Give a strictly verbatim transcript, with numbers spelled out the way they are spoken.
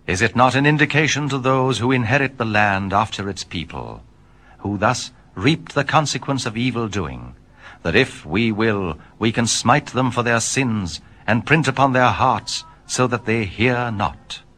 Is it not an indication to those who inherit the land after its people, who thus reaped the consequence of evil doing, that if we will, we can smite them for their sins, and print upon their hearts, so that they hear not?